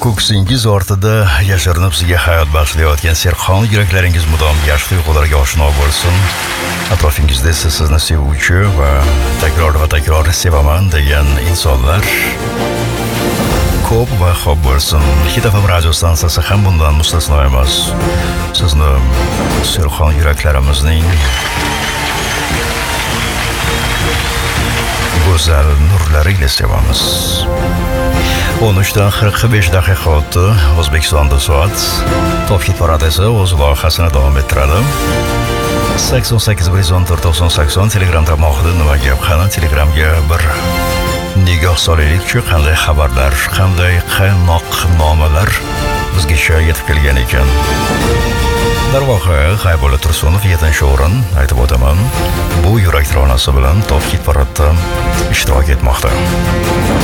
Ko'ksingiz ortida yashirinib sizga hayot bag'ishlayotgan serqon yuraklaringiz mudom yaxshi tuyg'ularga oshno bo'lsin. Atrofingizda esa sizni sevuvchi va takror sevaman degan insonlar ko'p va xo'p bo'lsin. Hit FM radio stansiyasi ham bundan mustasno emas. Sizni serqon yuraklarimizning go'zal nurlariga sevamiz. 13 dan 45 daqiqa o'tdi. O'zbekistonda soat. Top hit paradi esa o'z loyihasini davom ettiradi. 88 114 90 Telegram tarmog'ida nima gap? Qani Telegramga bir nigoh solaylikchi, qanday xabarlar, qanday qaynoq nomalar bizgacha yetib kelgan ekan. Darvoqa G'aybulla Tursunov 7-o'rin aytib o'taman. Bu yurak tronasi bilan Top hit paradda ishtirok etmoqda.